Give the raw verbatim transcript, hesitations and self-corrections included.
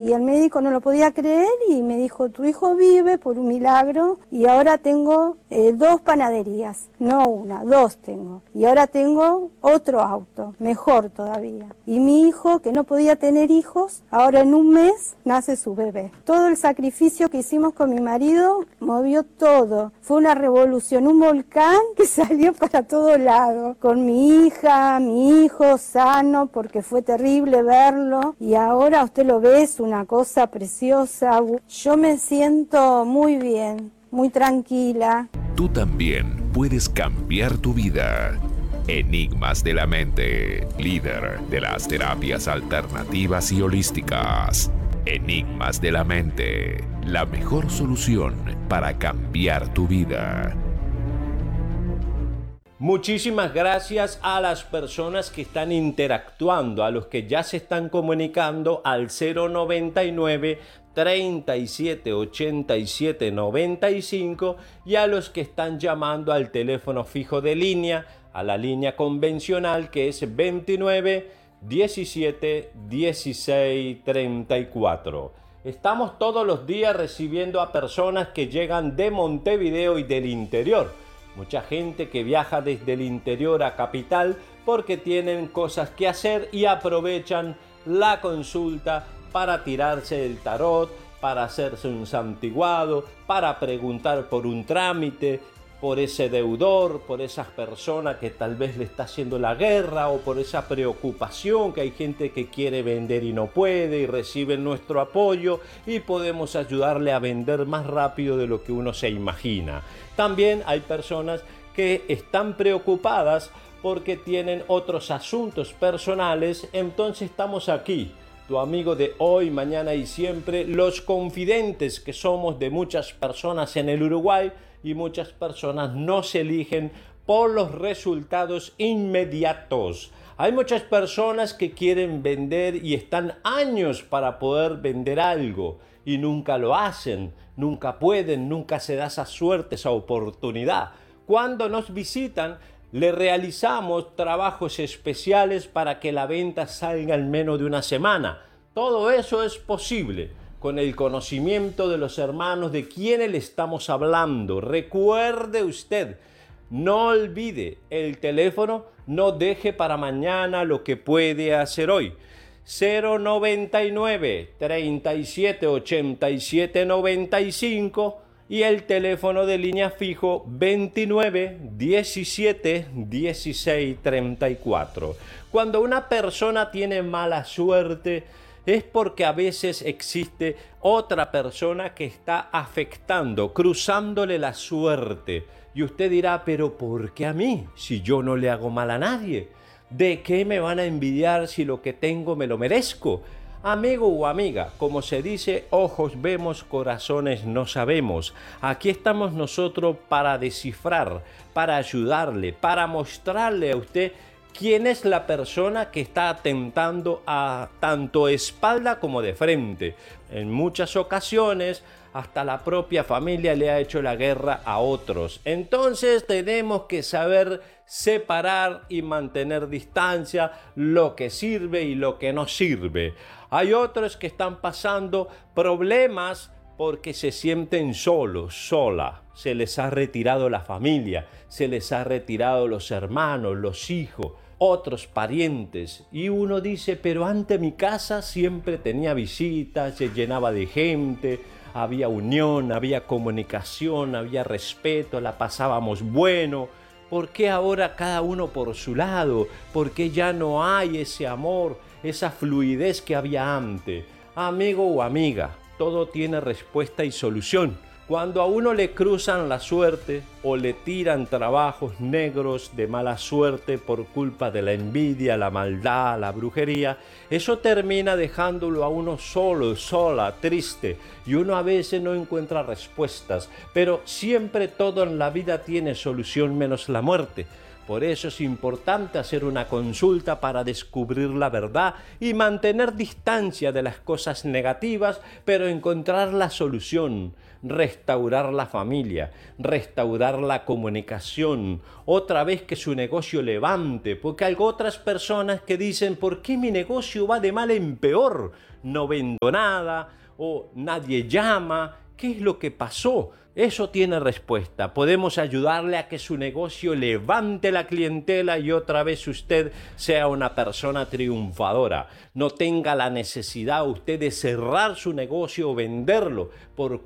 Y el médico no lo podía creer y me dijo, tu hijo vive por un milagro y ahora tengo eh, dos panaderías, no una, dos tengo. Y ahora tengo otro auto, mejor todavía. Y mi hijo, que no podía tener hijos, ahora en un mes nace su bebé. Todo el sacrificio que hicimos con mi marido movió todo. Fue una revolución, un volcán que salió para todos lados. Con mi hija, mi hijo sano, porque fue terrible verlo. Y ahora usted lo ve, es una cosa preciosa. Yo me siento muy bien, muy tranquila. Tú también puedes cambiar tu vida. Enigmas de la mente, líder de las terapias alternativas y holísticas. Enigmas de la mente, la mejor solución para cambiar tu vida. Muchísimas gracias a las personas que están interactuando, a los que ya se están comunicando al cero noventa y nueve, treinta y siete, ochenta y siete, noventa y cinco y a los que están llamando al teléfono fijo de línea, a la línea convencional que es veintinueve, diecisiete, dieciséis, treinta y cuatro. Estamos todos los días recibiendo a personas que llegan de Montevideo y del interior. Mucha gente que viaja desde el interior a capital porque tienen cosas que hacer y aprovechan la consulta para tirarse el tarot, para hacerse un santiguado, para preguntar por un trámite, por ese deudor, por esas personas que tal vez le está haciendo la guerra o por esa preocupación que hay gente que quiere vender y no puede y reciben nuestro apoyo y podemos ayudarle a vender más rápido de lo que uno se imagina. También hay personas que están preocupadas porque tienen otros asuntos personales, entonces estamos aquí, tu amigo de hoy, mañana y siempre, los confidentes que somos de muchas personas en el Uruguay y muchas personas no se eligen por los resultados inmediatos. Hay muchas personas que quieren vender y están años para poder vender algo y nunca lo hacen, nunca pueden, nunca se da esa suerte, esa oportunidad. Cuando nos visitan, le realizamos trabajos especiales para que la venta salga en menos de una semana. Todo eso es posible con el conocimiento de los hermanos de quienes le estamos hablando. Recuerde usted, no olvide el teléfono, no deje para mañana lo que puede hacer hoy. cero noventa y nueve, treinta y siete, ochenta y siete, noventa y cinco y el teléfono de línea fijo veintinueve, diecisiete, dieciséis, treinta y cuatro. Cuando una persona tiene mala suerte, es porque a veces existe otra persona que está afectando, cruzándole la suerte. Y usted dirá, pero ¿por qué a mí? Si yo no le hago mal a nadie. ¿De qué me van a envidiar si lo que tengo me lo merezco? Amigo o amiga, como se dice, ojos vemos, corazones no sabemos. Aquí estamos nosotros para descifrar, para ayudarle, para mostrarle a usted quién es la persona que está atentando a tanto espalda como de frente. En muchas ocasiones, hasta la propia familia le ha hecho la guerra a otros. Entonces tenemos que saber separar y mantener distancia lo que sirve y lo que no sirve. Hay otros que están pasando problemas porque se sienten solos, sola. Se les ha retirado la familia, se les ha retirado los hermanos, los hijos, otros parientes. Y uno dice, pero antes mi casa siempre tenía visitas, se llenaba de gente, había unión, había comunicación, había respeto, la pasábamos bueno. ¿Por qué ahora cada uno por su lado? ¿Por qué ya no hay ese amor, esa fluidez que había antes? Amigo o amiga, todo tiene respuesta y solución. Cuando a uno le cruzan la suerte o le tiran trabajos negros de mala suerte por culpa de la envidia, la maldad, la brujería, eso termina dejándolo a uno solo, sola, triste, y uno a veces no encuentra respuestas, pero siempre todo en la vida tiene solución menos la muerte. Por eso es importante hacer una consulta para descubrir la verdad y mantener distancia de las cosas negativas, pero encontrar la solución, restaurar la familia, restaurar la comunicación, otra vez que su negocio levante, porque hay otras personas que dicen, ¿por qué mi negocio va de mal en peor? No vendo nada o nadie llama. ¿Qué es lo que pasó? Eso tiene respuesta. Podemos ayudarle a que su negocio levante la clientela y otra vez usted sea una persona triunfadora. No tenga la necesidad usted de cerrar su negocio o venderlo por